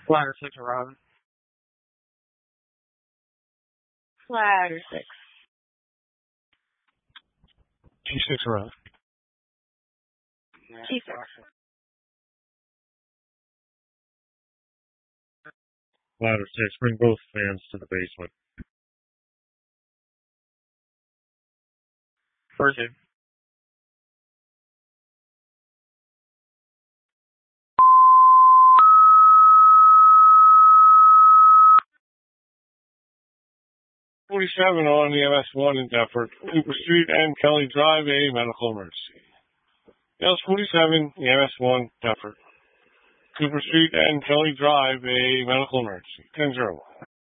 Ladder 6 arriving. Ladder 6. G6 arriving. G6. Ladder 6, bring both fans to the basement. First aid. .47 on EMS 1 in Deptford, Cooper Street and Kelly Drive, a medical emergency. EMS 47, EMS 1, Deptford, Cooper Street and Kelly Drive, a medical emergency. 10-0.